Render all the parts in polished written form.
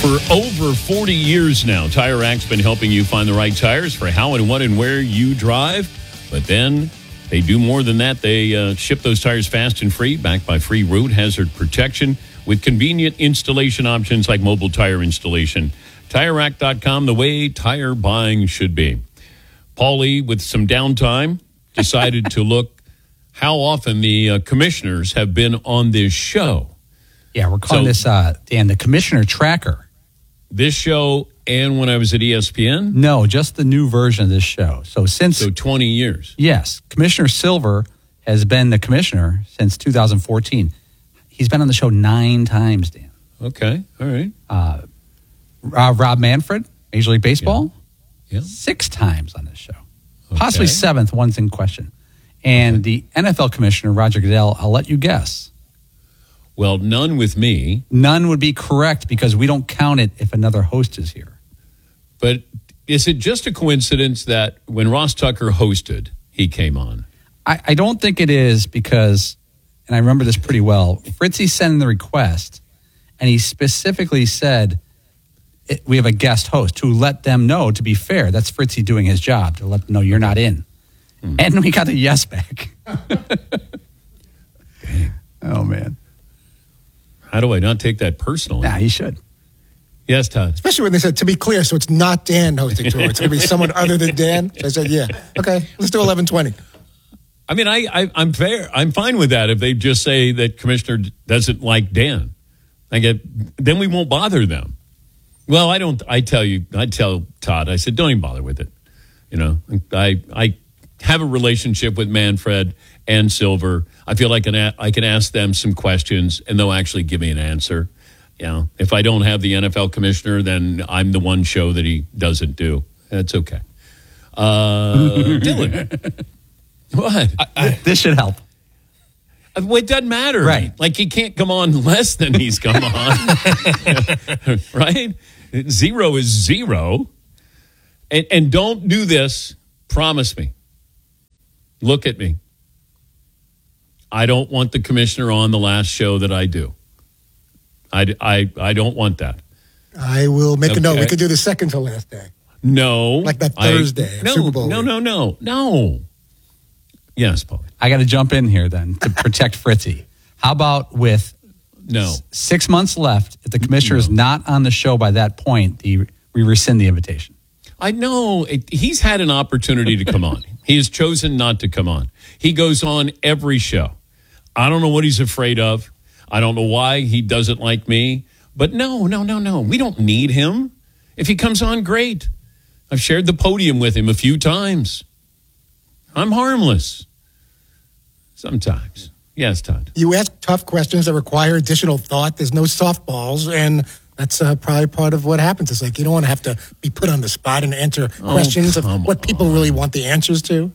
For over 40 years now, Tire Racks been helping you find the right tires for how and what and where you drive. But then they do more than that. They ship those tires fast and free, backed by free road hazard protection with convenient installation options like mobile tire installation. TireRack.com, the way tire buying should be. Paulie, with some downtime, decided to look how often the commissioners have been on this show. Yeah, we're calling this, Dan, the Commissioner Tracker. This show and when I was at ESPN? No, just the new version of this show. So 20 years. Yes. Commissioner Silver has been the commissioner since 2014. He's been on the show 9 times, Dan. Okay. All right. Rob Manfred, Major League Baseball, yeah. 6 times on this show. Okay. Possibly 7th, one's in question. And the NFL commissioner, Roger Goodell, I'll let you guess. Well, none with me. None would be correct because we don't count it if another host is here. But is it just a coincidence that when Ross Tucker hosted, he came on? I don't think it is because, and I remember this pretty well, Fritzy sent in the request, and he specifically said, we have a guest host to let them know, to be fair, that's Fritzy doing his job, to let them know you're not in. And we got a yes back. Oh, man. How do I not take that personally? Nah, you should. Yes, Todd. Especially when they said, to be clear, so it's not Dan hosting tour. It's going to be someone other than Dan. So I said, yeah. Okay, let's do 11:20. I mean, I'm fair. I'm fine with that if they just say that Commissioner doesn't like Dan. Then we won't bother them. Well, I don't. I tell Todd, I said, don't even bother with it. You know, I have a relationship with Manfred and Silver. I feel like I can ask them some questions and they'll actually give me an answer. You know, if I don't have the NFL commissioner, then I'm the one show that he doesn't do. That's okay. Dylan, what? This should help. Well, it doesn't matter. Right. Like he can't come on less than he's come on. Right? 0 is 0. And don't do this. Promise me. Look at me. I don't want the commissioner on the last show that I do. I don't want that. I will make a note. We could do the second to last day. No. Like that Thursday, Super Bowl. No. Yes, Paul. I got to jump in here then to protect Fritzy. How about with 6 months left, if the commissioner is not on the show by that point, we rescind the invitation? I know. He's had an opportunity to come on. He has chosen not to come on. He goes on every show. I don't know what he's afraid of. I don't know why he doesn't like me. But no. We don't need him. If he comes on, great. I've shared the podium with him a few times. I'm harmless. Sometimes. Yes, Todd. You ask tough questions that require additional thought. There's no softballs, and that's probably part of what happens. It's like you don't want to have to be put on the spot and answer questions of what people really want the answers to.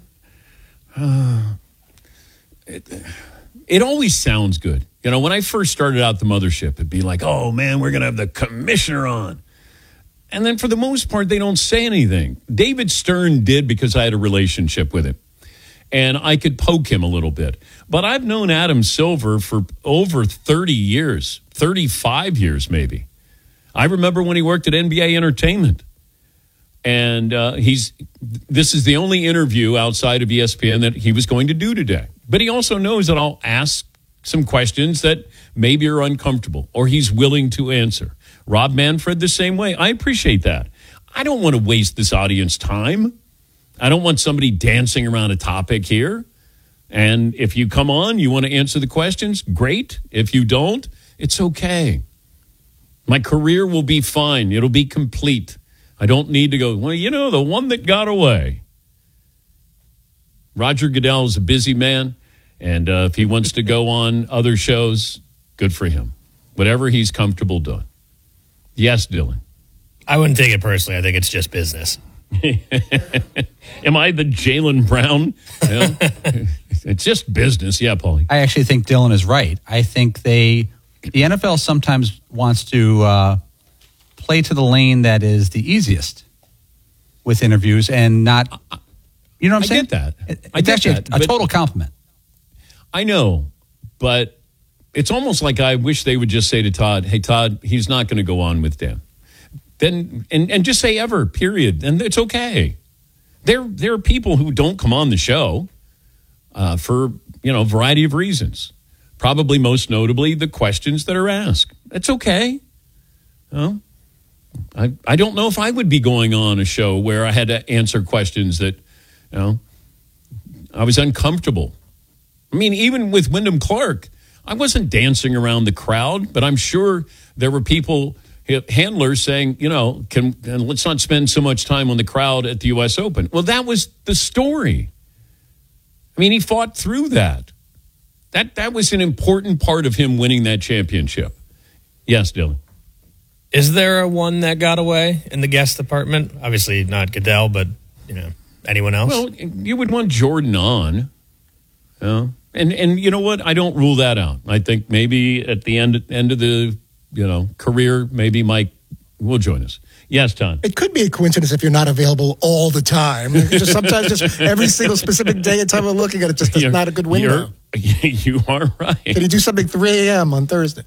It always sounds good. You know, when I first started out the mothership, it'd be like, oh, man, we're going to have the commissioner on. And then for the most part, they don't say anything. David Stern did because I had a relationship with him. And I could poke him a little bit. But I've known Adam Silver for over 30 years, 35 years maybe. I remember when he worked at NBA Entertainment. And this is the only interview outside of ESPN that he was going to do today. But he also knows that I'll ask some questions that maybe are uncomfortable or he's willing to answer. Rob Manfred the same way. I appreciate that. I don't want to waste this audience time. I don't want somebody dancing around a topic here. And if you come on, you want to answer the questions, great. If you don't, it's okay. My career will be fine. It'll be complete. I don't need to go, well, you know, the one that got away. Roger Goodell is a busy man. And if he wants to go on other shows, good for him. Whatever he's comfortable doing. Yes, Dylan. I wouldn't take it personally. I think it's just business. Am I the Jaylen Brown? Yeah. It's just business. Yeah, Paulie. I actually think Dylan is right. I think the NFL sometimes wants to play to the lane that is the easiest with interviews and not, you know what I'm saying? I get that. It's actually a total compliment. I know, but it's almost like I wish they would just say to Todd, hey, Todd, he's not going to go on with Dan. then and just say ever, period. And it's okay. There are people who don't come on the show for, a variety of reasons. Probably most notably the questions that are asked. It's okay. I don't know if I would be going on a show where I had to answer questions that, I was uncomfortable. I mean, even with Wyndham Clark, I wasn't dancing around the crowd, but I'm sure there were people, handlers saying, let's not spend so much time on the crowd at the U.S. Open. Well, that was the story. I mean, he fought through that. That was an important part of him winning that championship. Yes, Dylan. Is there a one that got away in the guest department? Obviously not Goodell, but, anyone else? Well, you would want Jordan on. And you know what? I don't rule that out. I think maybe at the end of the, career, maybe Mike will join us. Yes, Tom. It could be a coincidence if you're not available all the time. Sometimes just every single specific day and time of looking at it just is not a good window. You are right. Can you do something 3 a.m. on Thursday?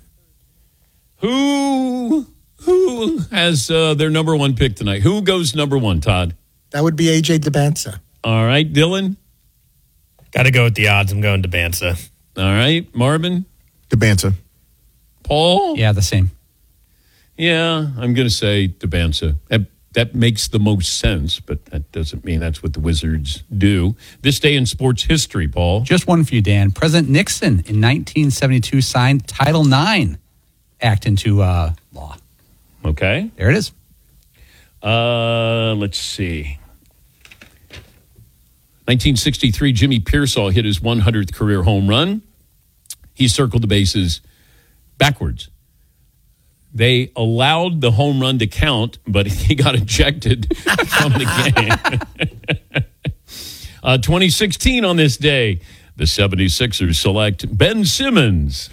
Who has their number one pick tonight? Who goes number one, Todd? That would be AJ Debansa. All right, Dylan? Got to go with the odds. I'm going Debansa. All right, Marvin? Debansa. Paul? Yeah, the same. Yeah, I'm going to say Debansa. That makes the most sense, but that doesn't mean that's what the Wizards do. This day in sports history, Paul. Just one for you, Dan. President Nixon in 1972 signed Title IX Act into law. Okay. There it is. Let's see. 1963, Jimmy Pearsall hit his 100th career home run. He circled the bases backwards. They allowed the home run to count, but he got ejected from the game. 2016 on this day, the 76ers select Ben Simmons.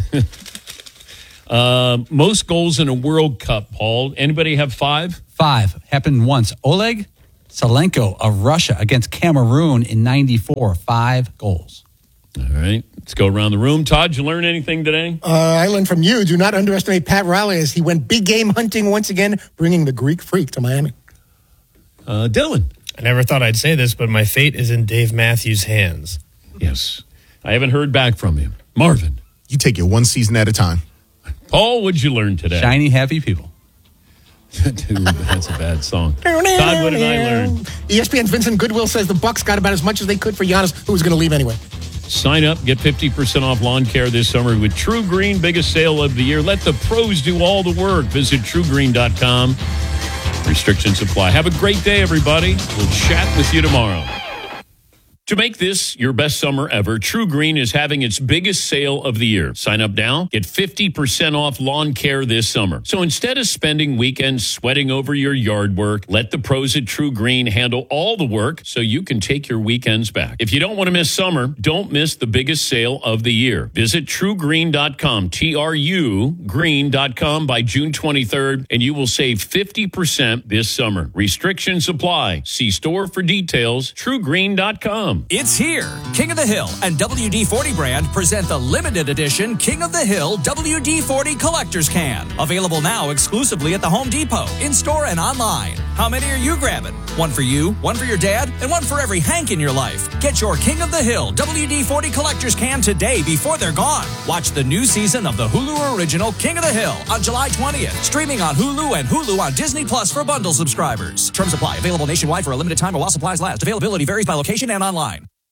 Most goals in a World Cup, Paul. Anybody have 5? 5. Happened once. Oleg Salenko of Russia against Cameroon in 94. 5 goals. All right. Let's go around the room. Todd, did you learn anything today? I learned from you. Do not underestimate Pat Riley as he went big game hunting once again, bringing the Greek Freak to Miami. Dylan. I never thought I'd say this, but my fate is in Dave Matthews' hands. Yes. I haven't heard back from him. Marvin. You take it one season at a time. Paul, what'd you learn today? Shiny, happy people. Dude, that's a bad song. Todd, what did I learn? ESPN's Vincent Goodwill says the Bucks got about as much as they could for Giannis, who was going to leave anyway. Sign up, get 50% off lawn care this summer with True Green, biggest sale of the year. Let the pros do all the work. Visit truegreen.com. Restrictions apply. Have a great day, everybody. We'll chat with you tomorrow. To make this your best summer ever, True Green is having its biggest sale of the year. Sign up now, get 50% off lawn care this summer. So instead of spending weekends sweating over your yard work, let the pros at True Green handle all the work so you can take your weekends back. If you don't want to miss summer, don't miss the biggest sale of the year. Visit truegreen.com, T-R-U green.com by June 23rd, and you will save 50% this summer. Restrictions apply. See store for details, truegreen.com. It's here. King of the Hill and WD-40 brand present the limited edition King of the Hill WD-40 Collector's Can. Available now exclusively at the Home Depot, in-store and online. How many are you grabbing? One for you, one for your dad, and one for every Hank in your life. Get your King of the Hill WD-40 Collector's Can today before they're gone. Watch the new season of the Hulu original King of the Hill on July 20th. Streaming on Hulu and Hulu on Disney Plus for bundle subscribers. Terms apply. Available nationwide for a limited time or while supplies last. Availability varies by location and online.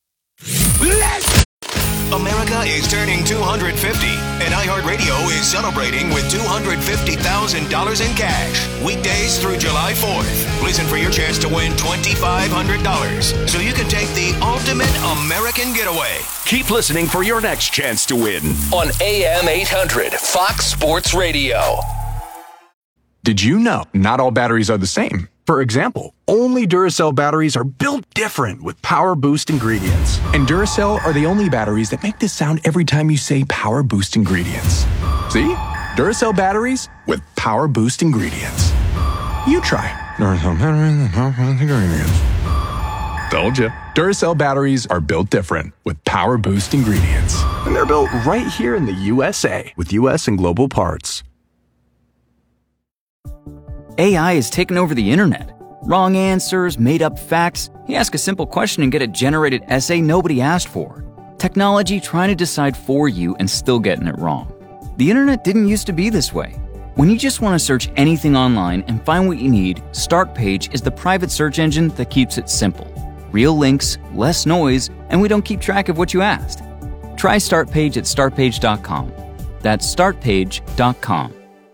America is turning 250, and iHeartRadio is celebrating with $250,000 in cash. Weekdays through July 4th. Listen for your chance to win $2,500, so you can take the ultimate American getaway. Keep listening for your next chance to win on AM 800 Fox Sports Radio. Did you know not all batteries are the same? For example, only Duracell batteries are built different with Power Boost ingredients. And Duracell are the only batteries that make this sound every time you say Power Boost ingredients. See? Duracell batteries with Power Boost ingredients. You try Duracell batteries with Power Boost ingredients. Told you. Duracell batteries are built different with Power Boost ingredients. And they're built right here in the USA with US and global parts. AI has taken over the internet. Wrong answers, made-up facts. You ask a simple question and get a generated essay nobody asked for. Technology trying to decide for you and still getting it wrong. The internet didn't used to be this way. When you just want to search anything online and find what you need, Startpage is the private search engine that keeps it simple. Real links, less noise, and we don't keep track of what you asked. Try Startpage at startpage.com. That's startpage.com.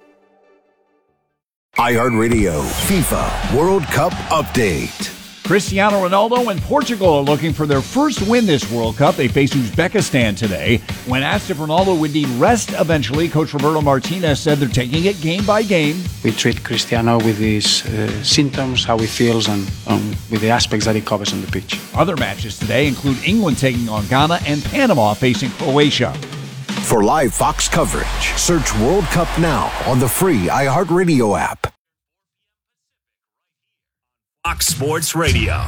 iHeartRadio FIFA World Cup Update. Cristiano Ronaldo and Portugal are looking for their first win this World Cup. They face Uzbekistan today. When asked if Ronaldo would need rest eventually, Coach Roberto Martinez said they're taking it game by game. We treat Cristiano with his symptoms, how he feels, and with the aspects that he covers on the pitch. Other matches today include England taking on Ghana and Panama facing Croatia. For live Fox coverage, search World Cup now on the free iHeartRadio app. Fox Sports Radio.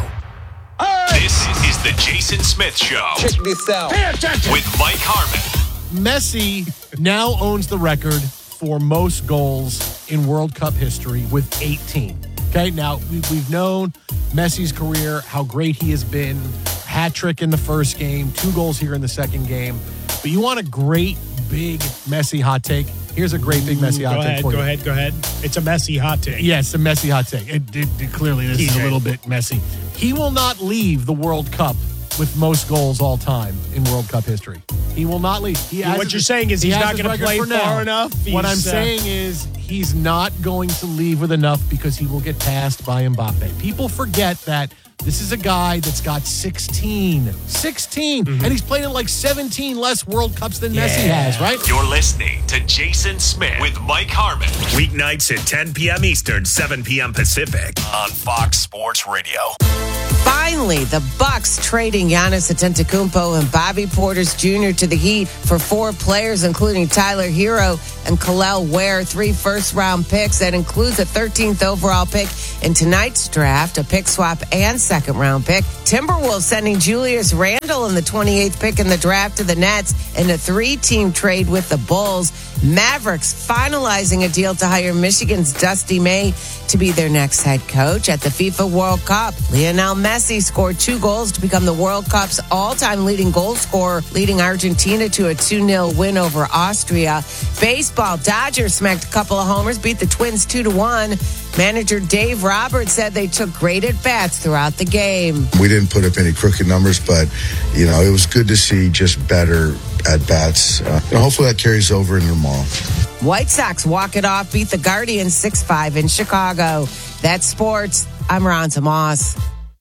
This is the Jason Smith Show. Check this out. Pay attention. With Mike Harmon. Messi now owns the record for most goals in World Cup history with 18. Okay, now we've known Messi's career, how great he has been. Hat trick in the first game, 2 goals here in the second game. But you want a great, big Messi hot take? Here's a great big Messi hot take for you. Go ahead. It's a Messi hot take. Yes, a Messi hot take. Clearly, this is a little bit messy. He will not leave the World Cup with most goals all time in World Cup history. He will not leave. What you're saying is he's not going to play far enough? What I'm saying is he's not going to leave with enough because he will get passed by Mbappe. People forget that this is a guy that's got 16. 16. Mm-hmm. And he's played in like 17 less World Cups than Messi has, right? You're listening to Jason Smith with Mike Harmon. Weeknights at 10 p.m. Eastern, 7 p.m. Pacific on Fox Sports Radio. Finally, the Bucks trading Giannis Antetokounmpo and Bobby Portis Jr. to the Heat for 4 players, including Tyler Hero and Kel'el Ware, 3 first-round picks. That includes a 13th overall pick in tonight's draft, a pick swap, and second-round pick. Timberwolves sending Julius Randle in the 28th pick in the draft to the Nets in a 3-team trade with the Bulls. Mavericks finalizing a deal to hire Michigan's Dusty May to be their next head coach. At the FIFA World Cup, Lionel Messi scored 2 goals to become the World Cup's all-time leading goal scorer, leading Argentina to a 2-0 win over Austria. Baseball, Dodgers smacked a couple of homers, beat the Twins 2-1. Manager Dave Roberts said they took great at-bats throughout the game. We didn't put up any crooked numbers, but, it was good to see just better at-bats. Hopefully that carries over into tomorrow. White Sox walk it off, beat the Guardians 6-5 in Chicago. That's sports. I'm Ron Tomas.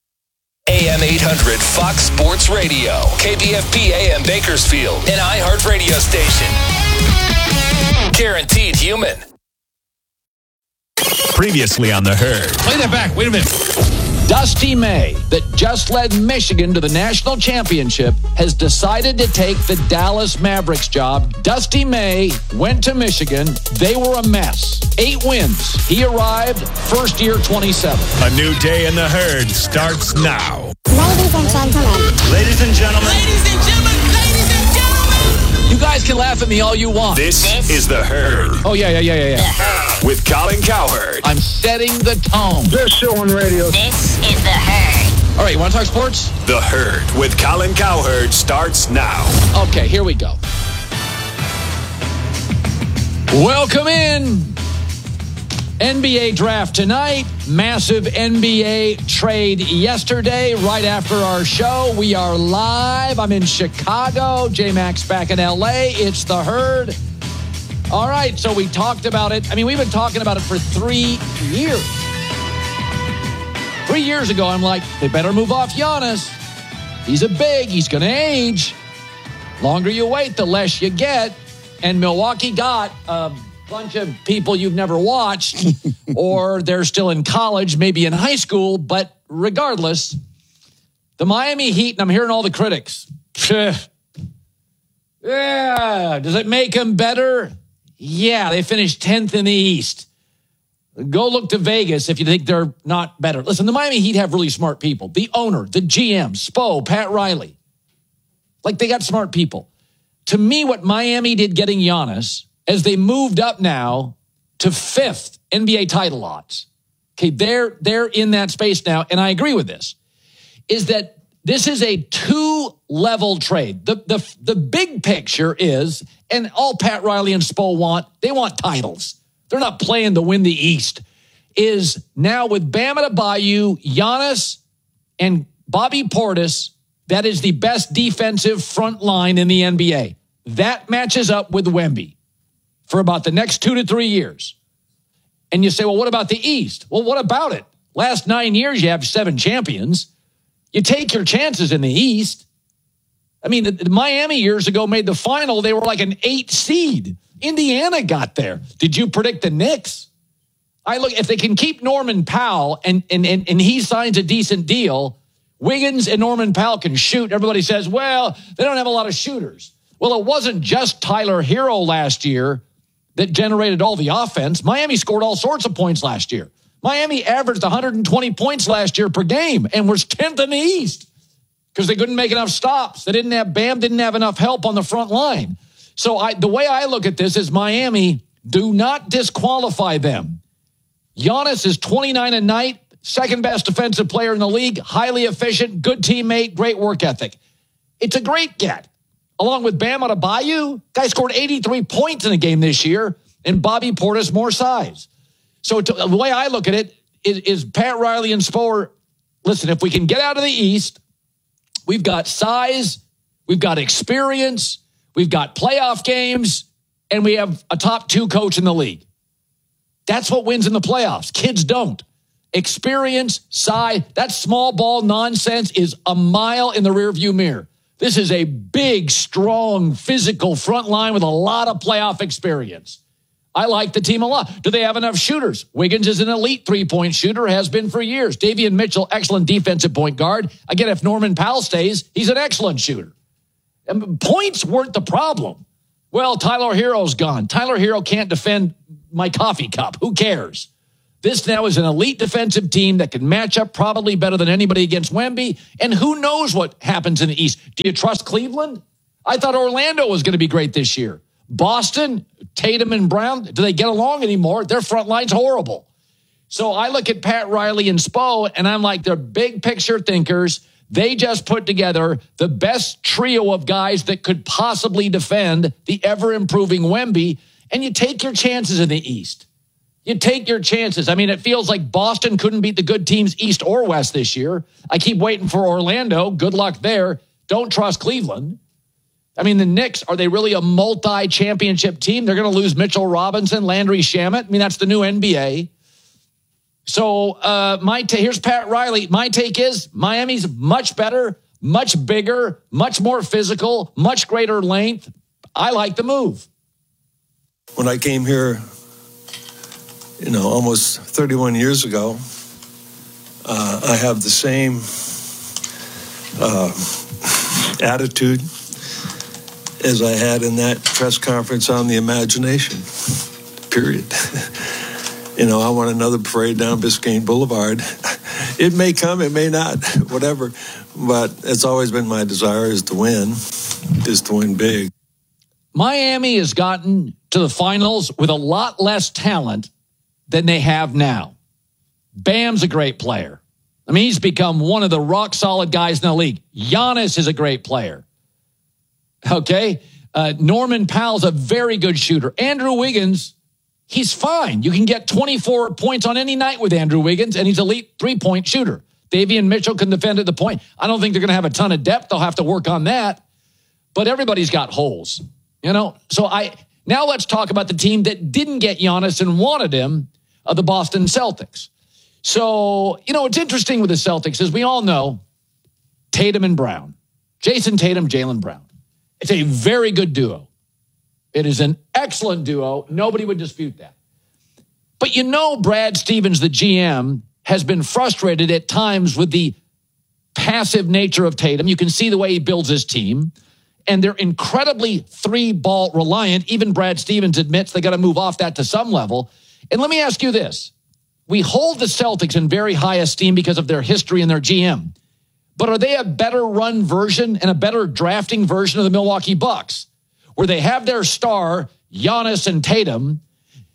AM 800 Fox Sports Radio. KBFP AM Bakersfield. An iHeart radio station. Guaranteed human. Previously on The Herd. Play that back. Wait a minute. Dusty May, that just led Michigan to the national championship, has decided to take the Dallas Mavericks job. Dusty May went to Michigan. They were a mess. 8 wins. He arrived first year 27. A new day in The Herd starts now. Ladies and gentlemen. Ladies and gentlemen. Ladies and gentlemen. Ladies and gentlemen. You guys can laugh at me all you want. This is The Herd. Oh, yeah. With Colin Cowherd. I'm setting the tone. Best show on radio. This is The Herd. All right, you want to talk sports? The Herd with Colin Cowherd starts now. Okay, here we go. Welcome in. NBA draft tonight. Massive NBA trade yesterday, right after our show. We are live. I'm in Chicago. J-Max back in L.A. It's The Herd. All right, so we talked about it. We've been talking about it for 3 years. 3 years ago, I'm like, they better move off Giannis. He's a big. He's going to age. Longer you wait, the less you get. And Milwaukee got a bunch of people you've never watched, or they're still in college, maybe in high school. But regardless, the Miami Heat, and I'm hearing all the critics. Yeah, does it make them better? Yeah, they finished 10th in the East. Go look to Vegas if you think they're not better. Listen, the Miami Heat have really smart people. The owner, the GM, Spo, Pat Riley. Like, they got smart people. To me, what Miami did getting Giannis, as they moved up now to 5th NBA title odds. Okay, they're in that space now, and I agree with this, is that this is a two-level trade. The big picture is, and all Pat Riley and Spo want, they want titles. They're not playing to win the East. Is now with Bam Adebayo, Giannis, and Bobby Portis, that is the best defensive front line in the NBA. That matches up with Wemby for about the next 2 to 3 years. And you say, well, what about the East? Well, what about it? Last 9 years, you have 7 champions. You take your chances in the East. I mean, the Miami years ago made the final. They were like an 8 seed. Indiana got there. Did you predict the Knicks? If they can keep Norman Powell and he signs a decent deal, Wiggins and Norman Powell can shoot. Everybody says, well, they don't have a lot of shooters. Well, it wasn't just Tyler Hero last year that generated all the offense. Miami scored all sorts of points last year. Miami averaged 120 points last year per game and was 10th in the East because they couldn't make enough stops. They didn't have Bam, didn't have enough help on the front line. So the way I look at this is Miami, do not disqualify them. Giannis is 29 a night, second best defensive player in the league, highly efficient, good teammate, great work ethic. It's a great get. Along with Bam Adebayo, guy scored 83 points in a game this year, and Bobby Portis more size. So the way I look at it is Pat Riley and Spo, listen, if we can get out of the East, we've got size, we've got experience, we've got playoff games, and we have a top 2 coach in the league. That's what wins in the playoffs. Kids don't. Experience, size, that small ball nonsense is a mile in the rearview mirror. This is a big, strong, physical front line with a lot of playoff experience. I like the team a lot. Do they have enough shooters? Wiggins is an elite three-point shooter, has been for years. Davion Mitchell, excellent defensive point guard. Again, if Norman Powell stays, he's an excellent shooter. And points weren't the problem. Well, Tyler Hero's gone. Tyler Hero can't defend my coffee cup. Who cares? This now is an elite defensive team that can match up probably better than anybody against Wemby. And who knows what happens in the East? Do you trust Cleveland? I thought Orlando was going to be great this year. Boston, Tatum and Brown, do they get along anymore? Their front line's horrible. So I look at Pat Riley and Spo, and I'm like, they're big picture thinkers. They just put together the best trio of guys that could possibly defend the ever-improving Wemby, and you take your chances in the East. You take your chances. I mean, it feels like Boston couldn't beat the good teams East or West this year. I keep waiting for Orlando. Good luck there. Don't trust Cleveland. I mean, the Knicks, are they really a multi-championship team? They're going to lose Mitchell Robinson, Landry Shamet. I mean, that's the new NBA. So here's Pat Riley. My take is Miami's much better, much bigger, much more physical, much greater length. I like the move. When I came here, almost 31 years ago, I have the same attitude as I had in that press conference on the imagination, period. I want another parade down Biscayne Boulevard. It may come, it may not, whatever. But it's always been my desire is to win big. Miami has gotten to the finals with a lot less talent than they have now. Bam's a great player. I mean, he's become one of the rock-solid guys in the league. Giannis is a great player. Okay? Norman Powell's a very good shooter. Andrew Wiggins, he's fine. You can get 24 points on any night with Andrew Wiggins, and he's an elite three-point shooter. Davion Mitchell can defend at the point. I don't think they're going to have a ton of depth. They'll have to work on that. But everybody's got holes, So now let's talk about the team that didn't get Giannis and wanted him, the Boston Celtics. So, what's interesting with the Celtics is we all know Tatum and Brown. Jason Tatum, Jaylen Brown. It's a very good duo. It is an excellent duo. Nobody would dispute that. But Brad Stevens, the GM, has been frustrated at times with the passive nature of Tatum. You can see the way he builds his team. And they're incredibly three-ball reliant. Even Brad Stevens admits they got to move off that to some level. And let me ask you this. We hold the Celtics in very high esteem because of their history and their GM. But are they a better run version and a better drafting version of the Milwaukee Bucks, where they have their star, Giannis and Tatum,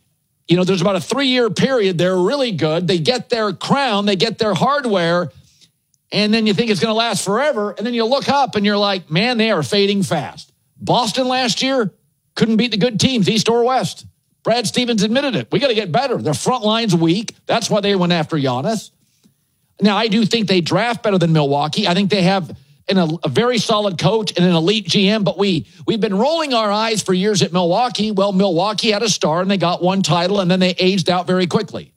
there's about a 3-year period. They're really good. They get their crown, they get their hardware, and then you think it's going to last forever. And then you look up and you're like, man, they are fading fast. Boston last year couldn't beat the good teams, East or West. Brad Stevens admitted it. We got to get better. Their front line's weak. That's why they went after Giannis. Now, I do think they draft better than Milwaukee. I think they have a very solid coach and an elite GM, but we've been rolling our eyes for years at Milwaukee. Well, Milwaukee had a star, and they got one title, and then they aged out very quickly.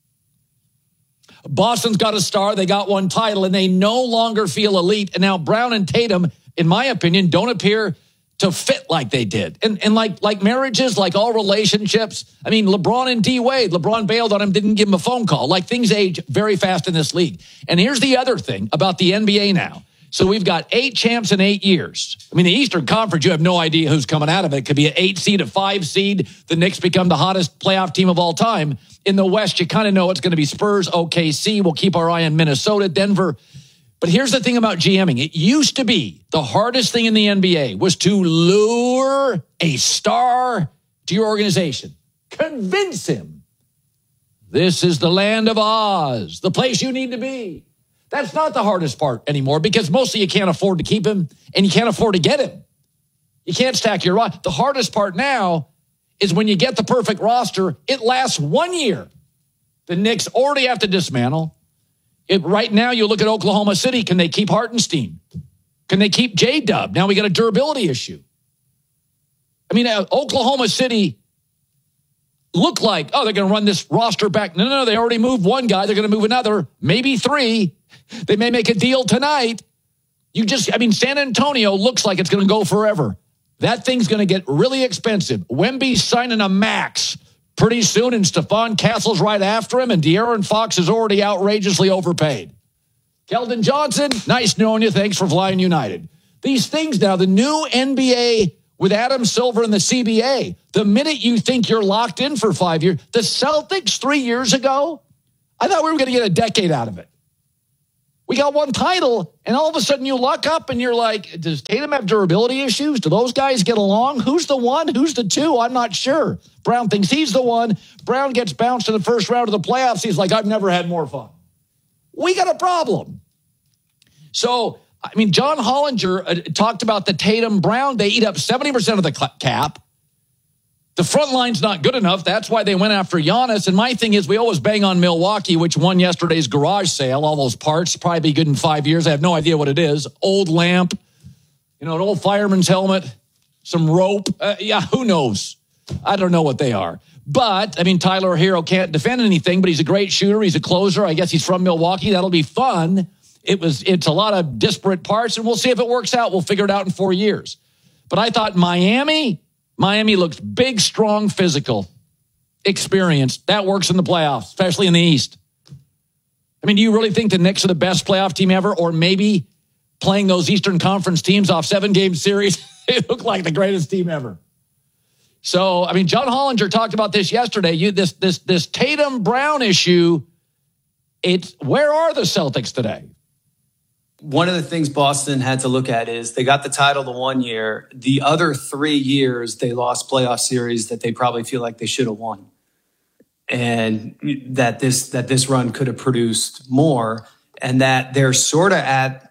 Boston's got a star, they got one title, and they no longer feel elite. And now Brown and Tatum, in my opinion, don't appear to fit like they did. And like marriages, like all relationships, I mean, LeBron and D-Wade, LeBron bailed on him, didn't give him a phone call. Like, things age very fast in this league. And here's the other thing about the NBA now. So we've got 8 champs in 8 years. I mean, the Eastern Conference, you have no idea who's coming out of it. It could be an 8 seed, a 5 seed. The Knicks become the hottest playoff team of all time. In the West, you kind of know it's going to be Spurs, OKC. We'll keep our eye on Minnesota, Denver. But here's the thing about GMing. It used to be the hardest thing in the NBA was to lure a star to your organization. Convince him this is the land of Oz, the place you need to be. That's not the hardest part anymore, because mostly you can't afford to keep him and you can't afford to get him. You can't stack your roster. The hardest part now is when you get the perfect roster, it lasts 1 year. The Knicks already have to dismantle. Right now, you look at Oklahoma City. Can they keep Hartenstein? Can they keep J-Dub? Now we got a durability issue. I mean, Oklahoma City look like, they're going to run this roster back. No, they already moved one guy. They're going to move another, maybe 3. They may make a deal tonight. San Antonio looks like it's going to go forever. That thing's going to get really expensive. Wemby's signing a max pretty soon, and Stephon Castle's right after him, and De'Aaron Fox is already outrageously overpaid. Keldon Johnson, nice knowing you. Thanks for flying United. These things now, the new NBA with Adam Silver and the CBA, the minute you think you're locked in for 5 years, the Celtics 3 years ago, I thought we were going to get a decade out of it. We got one title, and all of a sudden you luck up and you're like, does Tatum have durability issues? Do those guys get along? Who's the one? Who's the two? I'm not sure. Brown thinks he's the one. Brown gets bounced in the first round of the playoffs. He's like, I've never had more fun. We got a problem. So, John Hollinger talked about the Tatum Brown. They eat up 70% of the cap. The front line's not good enough. That's why they went after Giannis. And my thing is, we always bang on Milwaukee, which won yesterday's garage sale. All those parts, probably be good in 5 years. I have no idea what it is. Old lamp, an old fireman's helmet, some rope. Who knows? I don't know what they are. But, Tyler Hero can't defend anything, but he's a great shooter. He's a closer. I guess he's from Milwaukee. That'll be fun. It's a lot of disparate parts, and we'll see if it works out. We'll figure it out in 4 years. But I thought Miami looks big, strong, physical, experienced. That works in the playoffs, especially in the East. Do you really think the Knicks are the best playoff team ever? Or maybe playing those Eastern Conference teams off 7-game series, they look like the greatest team ever. So, John Hollinger talked about this yesterday. This Tatum Brown issue, where are the Celtics today? One of the things Boston had to look at is they got the title the 1 year. The other 3 years, they lost playoff series that they probably feel like they should have won. And that this run could have produced more, and that they're sort of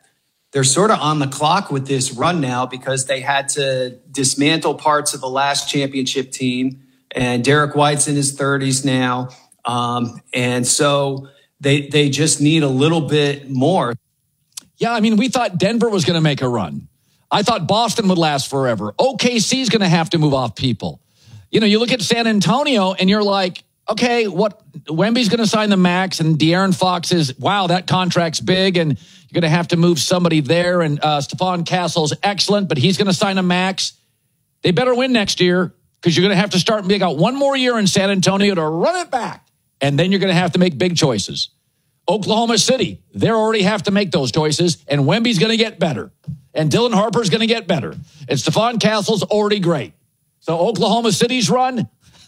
on the clock with this run now because they had to dismantle parts of the last championship team, and Derek White's in his 30s now. And so they just need a little bit more. Yeah, we thought Denver was going to make a run. I thought Boston would last forever. OKC is going to have to move off people. You look at San Antonio and you're like, okay, Wemby's going to sign the max, and De'Aaron Fox wow, that contract's big, and you're going to have to move somebody there. And Stephon Castle's excellent, but he's going to sign a max. They better win next year because you're going to have to start. They got 1 more year in San Antonio to run it back, and then you're going to have to make big choices. Oklahoma City, they already have to make those choices, and Wemby's going to get better, and Dylan Harper's going to get better, and Stephon Castle's already great. So Oklahoma City's run,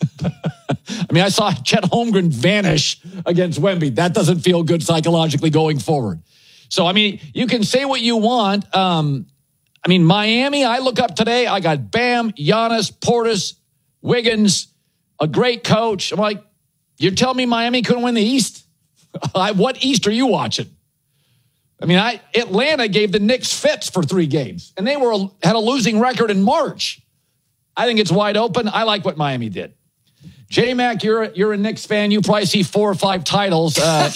I saw Chet Holmgren vanish against Wemby. That doesn't feel good psychologically going forward. So, you can say what you want. Miami, I look up today, I got Bam, Giannis, Portis, Wiggins, a great coach. I'm like, you're telling me Miami couldn't win the East? What East are you watching? I mean, Atlanta gave the Knicks fits for 3 games, and they had a losing record in March. I think it's wide open. I like what Miami did. J-Mac, you're a Knicks fan. You probably see 4 or 5 titles. Well,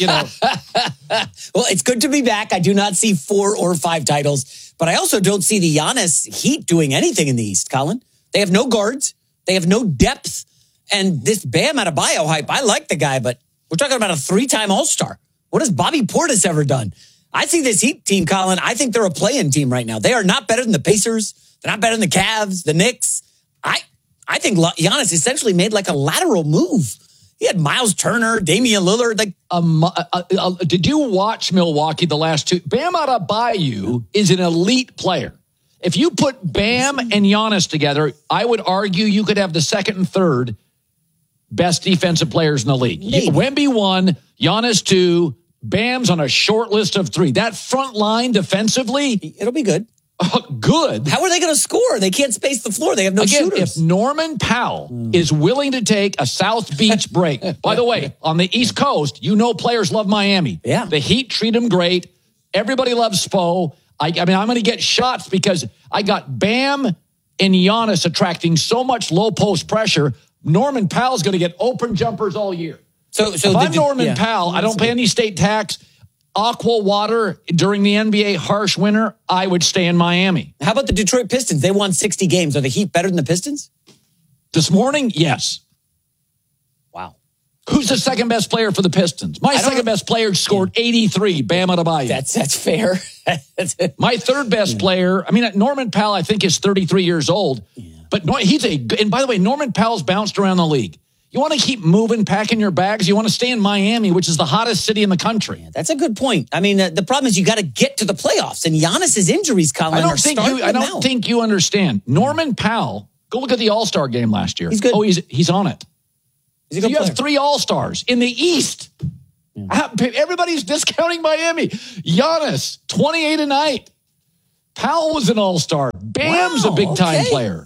it's good to be back. I do not see 4 or 5 titles, but I also don't see the Giannis Heat doing anything in the East, Colin. They have no guards. They have no depth. And this Bam Adebayo hype, I like the guy, but we're talking about a 3-time All-Star. What has Bobby Portis ever done? I think this Heat team, Colin, I think they're a play-in team right now. They are not better than the Pacers. They're not better than the Cavs, the Knicks. I think Giannis essentially made like a lateral move. He had Miles Turner, Damian Lillard. Did you watch Milwaukee the last 2? Bam Adebayo is an elite player. If you put Bam and Giannis together, I would argue you could have the second and third best defensive players in the league. Wemby 1, Giannis 2, Bam's on a short list of 3. That front line defensively, it'll be good. Good. How are they going to score? They can't space the floor. They have no shooters. If Norman Powell is willing to take a South Beach break, by the way, on the East Coast, players love Miami. Yeah. The Heat treat them great. Everybody loves Spo. I mean, I'm going to get shots because I got Bam and Giannis attracting so much low post pressure. Norman Powell's going to get open jumpers all year. So if I'm Norman Powell, I don't pay any state tax. Aqua water during the NBA harsh winter, I would stay in Miami. How about the Detroit Pistons? They won 60 games. Are the Heat better than the Pistons? This morning, yes. Wow. Who's the second best player for the Pistons? My second best player scored 83, Bam Adebayo. That's fair. My third best player, Norman Powell, I think, is 33 years old. Yeah. But and by the way, Norman Powell's bounced around the league. You want to keep moving, packing your bags. You want to stay in Miami, which is the hottest city in the country. Yeah, that's a good point. I mean, the problem is you got to get to the playoffs, and Giannis's injuries, Colin, I don't think you understand. Norman Powell, go look at the All-Star game last year. He's good. Oh, he's on it. He's a good player. Have 3 All-Stars in the East. Yeah. Everybody's discounting Miami. Giannis, 28 a night. Powell was an All-Star. Bam's a big-time player.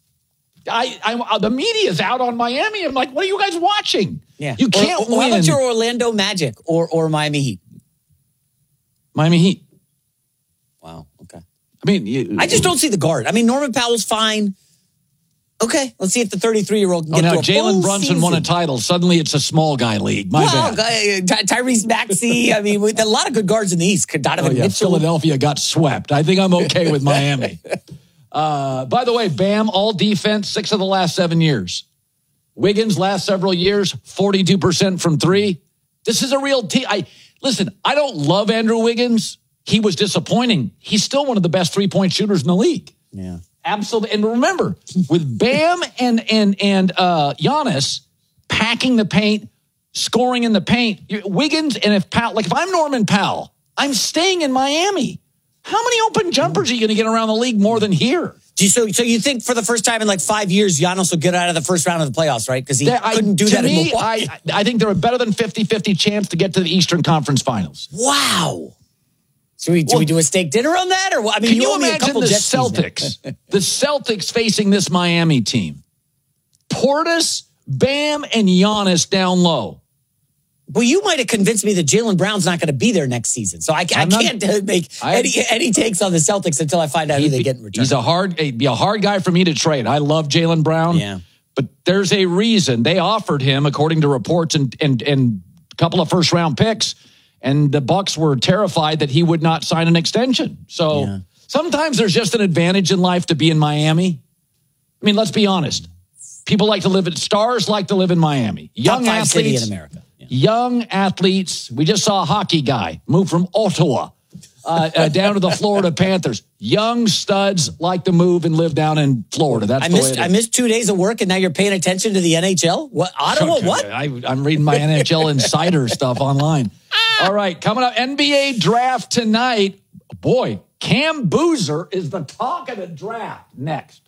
The media's out on Miami. I'm like, what are you guys watching? Yeah. You can't win. How about your Orlando Magic or Miami Heat? Miami Heat. Wow. Okay. I just don't see the guard. Norman Powell's fine. Okay. Let's see if the 33-year-old can get to a Jalen Brunson season. won a title. Suddenly it's a small guy league. My bad. Tyrese Maxey. With a lot of good guards in the East. Donovan Mitchell. Philadelphia got swept. I think I'm okay with Miami. By the way, Bam, all defense, 6 of the last 7 years. Wiggins, last several years, 42% from 3. This is a real team. I don't love Andrew Wiggins. He was disappointing. He's still one of the best 3-point shooters in the league. Yeah. Absolutely. And remember, with Bam and Giannis packing the paint, scoring in the paint, Wiggins, and if I'm Norman Powell, I'm staying in Miami. How many open jumpers are you going to get around the league more than here? So you think for the first time in 5 years, Giannis will get out of the first round of the playoffs, right? Because he couldn't do that in Milwaukee. I think they're a better than 50-50 chance to get to the Eastern Conference Finals. Wow. Should we do a steak dinner on that? Or can you imagine the Celtics? The Celtics facing this Miami team. Portis, Bam, and Giannis down low. Well, you might have convinced me that Jaylen Brown's not going to be there next season. So I can't make any takes on the Celtics until I find out who they get in return. He'd be a hard guy for me to trade. I love Jaylen Brown. Yeah. But there's a reason they offered him, according to reports, and a couple of first-round picks. And the Bucks were terrified that he would not sign an extension. So sometimes there's just an advantage in life to be in Miami. Let's be honest. Stars like to live in Miami. Young Top 5 city in America. Yeah. Young athletes. We just saw a hockey guy move from Ottawa down to the Florida Panthers. Young studs like to move and live down in Florida. I missed 2 days of work, and now you're paying attention to the NHL? What? Ottawa? What? I'm reading my NHL Insider stuff online. All right, coming up, NBA draft tonight. Boy, Cam Boozer is the talk of the draft. Next.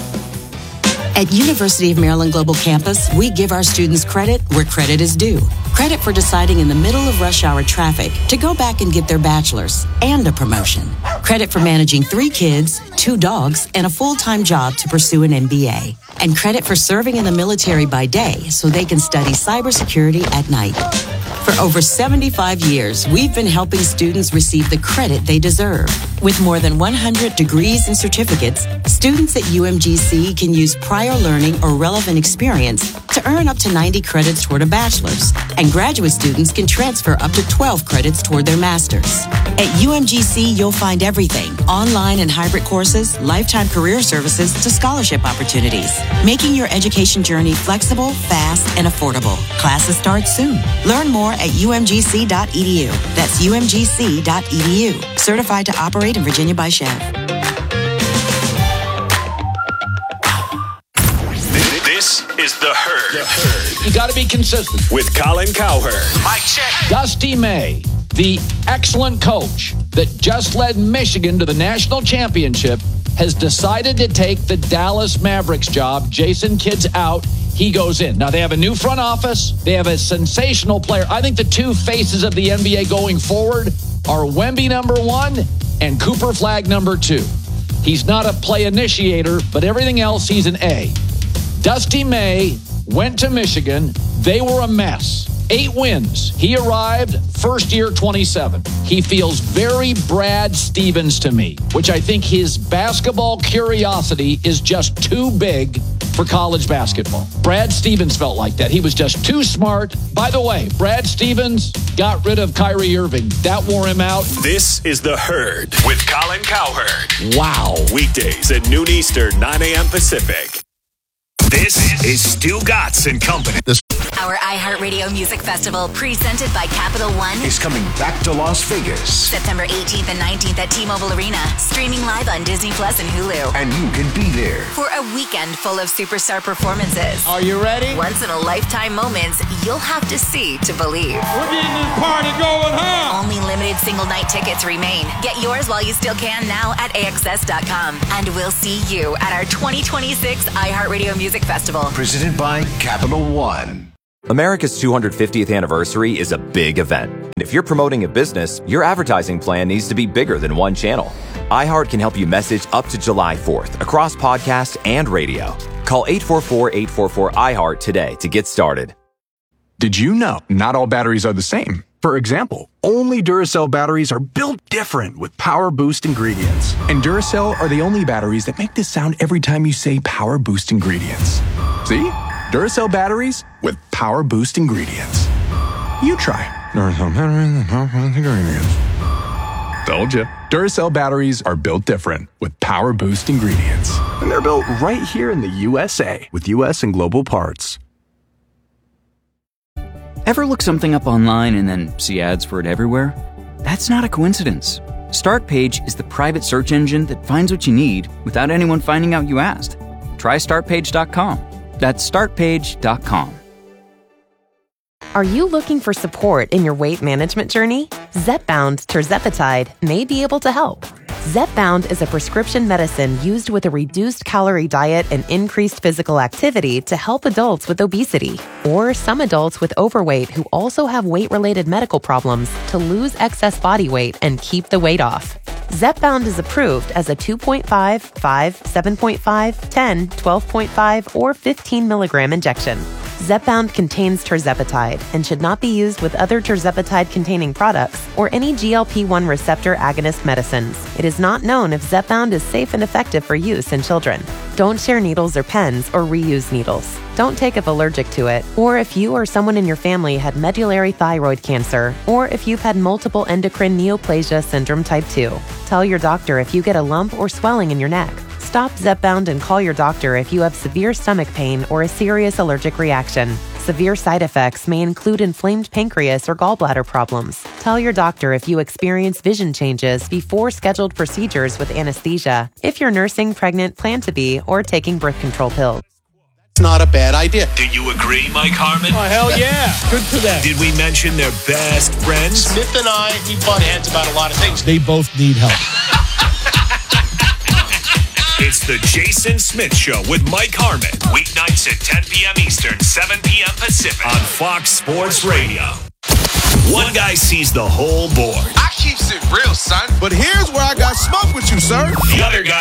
At University of Maryland Global Campus, we give our students credit where credit is due. Credit for deciding in the middle of rush hour traffic to go back and get their bachelor's and a promotion. Credit for managing 3 kids, 2 dogs, and a full-time job to pursue an MBA. And credit for serving in the military by day so they can study cybersecurity at night. For over 75 years, we've been helping students receive the credit they deserve. With more than 100 degrees and certificates, students at UMGC can use prior learning or relevant experience to earn up to 90 credits toward a bachelor's. And graduate students can transfer up to 12 credits toward their master's. At UMGC, you'll find everything: online and hybrid courses, lifetime career services to scholarship opportunities, making your education journey flexible, fast, and affordable. Classes start soon. Learn more at umgc.edu. That's umgc.edu. Certified to operate in Virginia by Chev. This is The Herd. You got to be consistent. With Colin Cowherd. Mike check. Dusty May, the excellent coach that just led Michigan to the national championship, has decided to take the Dallas Mavericks job. Jason Kidd's out. He goes in. Now, they have a new front office. They have a sensational player. I think the 2 faces of the NBA going forward are Wemby #1 and Cooper Flagg #2. He's not a play initiator, but everything else, he's an A. Dusty May went to Michigan. They were a mess. 8 wins. He arrived first year 27. He feels very Brad Stevens to me, which I think his basketball curiosity is just too big for college basketball. Brad Stevens felt like that. He was just too smart. By the way, Brad Stevens got rid of Kyrie Irving. That wore him out. This is The Herd with Colin Cowherd. Wow. Weekdays at noon Eastern, 9 a.m. Pacific. This is Stu Gatz and Company. Our iHeartRadio Music Festival, presented by Capital One, is coming back to Las Vegas. September 18th and 19th at T-Mobile Arena, streaming live on Disney Plus and Hulu. And you can be there For a weekend full of superstar performances. Are you ready? Once-in-a-lifetime moments you'll have to see to believe. We're getting this party going, huh? Only limited single-night tickets remain. Get yours while you still can now at AXS.com. And we'll see you at our 2026 iHeartRadio Music Festival. Presented by Capital One. America's 250th anniversary is a big event. And if you're promoting a business, your advertising plan needs to be bigger than one channel. iHeart can help you message up to July 4th across podcast and radio. Call 844-844-iHeart today to get started. Did you know not all batteries are the same? For example, only Duracell batteries are built different with Power Boost ingredients. And Duracell are the only batteries that make this sound every time you say Power Boost ingredients. See? Duracell batteries with Power Boost ingredients. You try. Duracell batteries with Power Boost ingredients. Told you. Duracell batteries are built different with Power Boost ingredients. And they're built right here in the USA with US and global parts. Ever look something up online and then see ads for it everywhere? That's not a coincidence. Startpage is the private search engine that finds what you need without anyone finding out you asked. Try startpage.com. That's startpage.com. Are you looking for support in your weight management journey? Zepbound tirzepatide may be able to help. Zepbound is a prescription medicine used with a reduced calorie diet and increased physical activity to help adults with obesity or some adults with overweight who also have weight-related medical problems to lose excess body weight and keep the weight off. Zepbound is approved as a 2.5, 5, 7.5, 10, 12.5, or 15 milligram injection. Zepbound contains tirzepatide and should not be used with other tirzepatide-containing products or any GLP-1 receptor agonist medicines. It is not known if Zepbound is safe and effective for use in children. Don't share needles or pens or reuse needles. Don't take if allergic to it, or if you or someone in your family had medullary thyroid cancer, or if you've had multiple endocrine neoplasia syndrome type 2. Tell your doctor if you get a lump or swelling in your neck. Stop Zepbound and call your doctor if you have severe stomach pain or a serious allergic reaction. Severe side effects may include inflamed pancreas or gallbladder problems. Tell your doctor if you experience vision changes before scheduled procedures with anesthesia, if you're nursing, pregnant, plan to be, or taking birth control pills. It's not a bad idea. Do you agree, Mike Harmon? Oh, hell yeah. Good for them. Did we mention their best friends? Smith and I, we butt heads about a lot of things. They both need help. It's the Jason Smith Show with Mike Harmon. Weeknights at 10 p.m. Eastern, 7 p.m. Pacific on Fox Sports Radio. One guy sees the whole board. I keeps it real, son. But here's where I got smoke with you, sir. The other guy